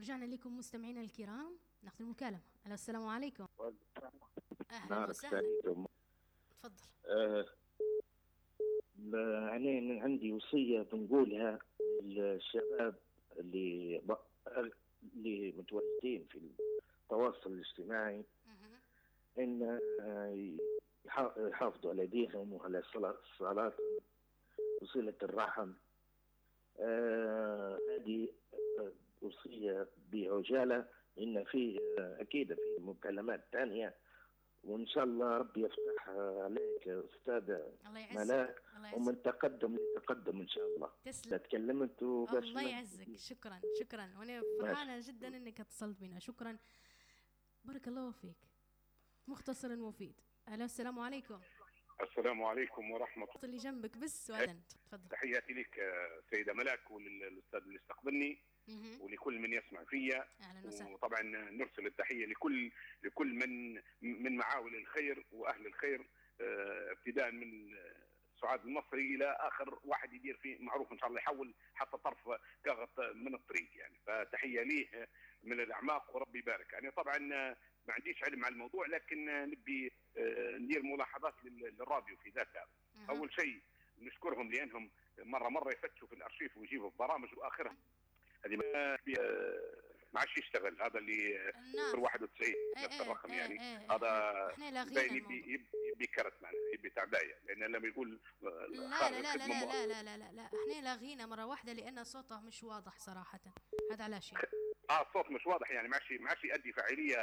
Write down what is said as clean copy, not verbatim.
رجعنا لكم مستمعينا الكرام، ناخذ المكالمة. ألو السلام عليكم. أهلا وسهلا. تفضل. يعني عندي وصية بنقولها للشباب اللي متواجدين في التواصل الاجتماعي، إن يحافظوا على دينهم وعلى الصلاة وصلة الرحم. هذه وصية بعجالة، إن في أكيد في مكالمات ثانية، وإن شاء الله ربي يفتح عليك أستاذ ملاك، ومن تقدم لتقدم إن شاء الله. تسلم. تكلمت وبس. الله يعزك. شكرا شكرا، وأنا فرحانة جدا إنك اتصلت بنا. شكرا، بارك الله فيك. مختصر ومفيد. ألو السلام عليكم. السلام عليكم ورحمة الله. اللي جنبك بس سؤالا. تفضل. تحياتي لك سيدة ملاك وللأستاذ اللي استقبلني ولكل من يسمع فيا. وطبعا نرسل التحية لكل من معاول الخير وأهل الخير، ابتداء من سعاد المصري إلى آخر واحد يدير فيه معروف إن شاء الله، يحول حتى طرف كاغط من الطريق يعني. فتحية ليه من الأعماق وربي يبارك. يعني طبعا ما عنديش علم على الموضوع، لكن نبي ندير ملاحظات للراديو في ذاتها. أول شيء نشكرهم لأنهم مرة يفتشوا في الأرشيف ويجيبوا في برامج وآخرها. هذه ما عادش يشتغل، هذا اللي 91 نفس الرقم يعني. هذا يبي كرت معنا، يبي تعباية، لأن لما يقول لا احنا لغينا مرة واحدة لأن صوته مش واضح صراحة. هذا على شيء. الصوت مش واضح يعني، ما عادش يؤدي فاعلية